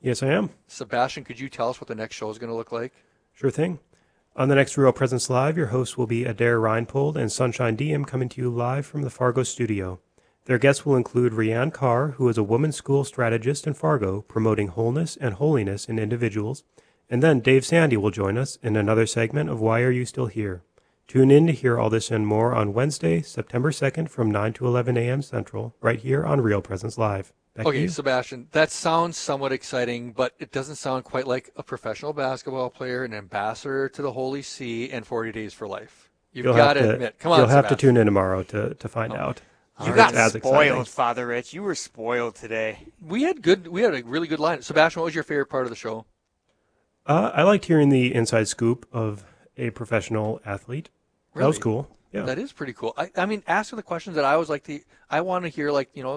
Yes, I am. Sebastian, could you tell us what the next show is going to look like? Sure thing. On the next Real Presence Live, your hosts will be Adair Reinpold and Sunshine Diem coming to you live from the Fargo studio. Their guests will include Rianne Carr, who is a women's school strategist in Fargo, promoting wholeness and holiness in individuals. And then Dave Sandy will join us in another segment of Why Are You Still Here? Tune in to hear all this and more on Wednesday, September 2nd from 9 to 11 a.m. Central, right here on Real Presence Live. Okay, Sebastian, that sounds somewhat exciting, but it doesn't sound quite like a professional basketball player, an ambassador to the Holy See, and 40 Days for Life. You've got to admit. Come on, You'll have Sebastian. to tune in tomorrow to find out. You got spoiled, Father Rich. You were spoiled today. We had a really good line. Sebastian, what was your favorite part of the show? I liked hearing the inside scoop of a professional athlete. Really? That was cool. Yeah, that is pretty cool. I mean, asking the questions that I always like I want to hear,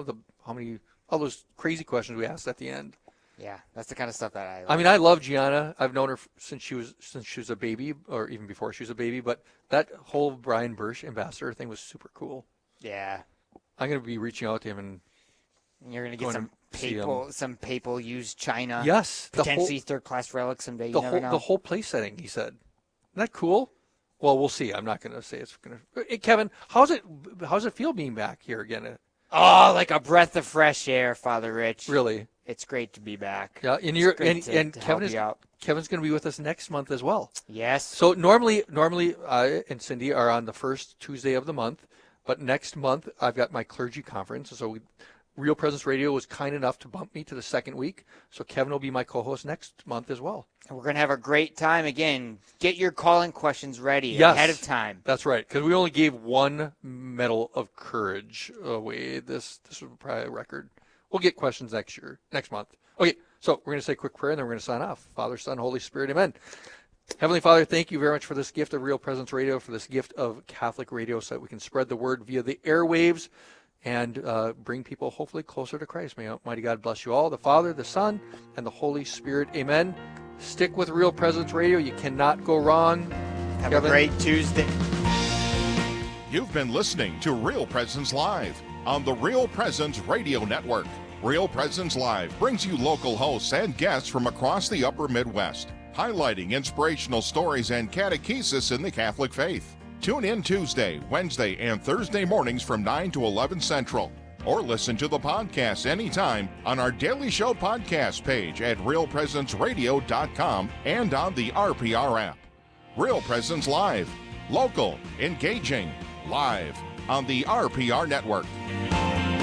all those crazy questions we asked at the end. Yeah, that's the kind of stuff that I like. I mean, I love Gianna. I've known her since she was a baby, or even before she was a baby. But that whole Brian Bursch ambassador thing was super cool. Yeah, I'm going to be reaching out to him, and you're going to get some papal used china. Yes, potentially third-class relics someday. You never know. The whole place setting. He said, "Isn't that cool?" Well, we'll see. I'm not going to say it's going to. Hey, Kevin, how's it feel being back here again? Oh, like a breath of fresh air, Father Rich. Really? It's great to be back. Yeah, and Kevin's going to be with us next month as well. Yes. So normally I and Cindy are on the first Tuesday of the month, but next month I've got my clergy conference. So Real Presence Radio was kind enough to bump me to the second week. So Kevin will be my co-host next month as well. And we're going to have a great time. Again, get your call-in questions ready ahead of time. That's right, because we only gave one Medal of Courage away. This was probably a record. We'll get questions next month. Okay, so we're going to say a quick prayer, and then we're going to sign off. Father, Son, Holy Spirit, amen. Heavenly Father, thank you very much for this gift of Real Presence Radio, for this gift of Catholic radio, so that we can spread the word via the airwaves and bring people hopefully closer to Christ. May Almighty God bless you all, the Father, the Son, and the Holy Spirit. Amen. Stick with Real Presence Radio. You cannot go wrong. Have a great Tuesday. You've been listening to Real Presence Live on the Real Presence Radio Network. Real Presence Live brings you local hosts and guests from across the upper Midwest, highlighting inspirational stories and catechesis in the Catholic faith. Tune in Tuesday, Wednesday, and Thursday mornings from 9 to 11 Central. Or listen to the podcast anytime on our Daily Show podcast page at realpresenceradio.com and on the RPR app. Real Presence Live. Local, engaging, live on the RPR Network.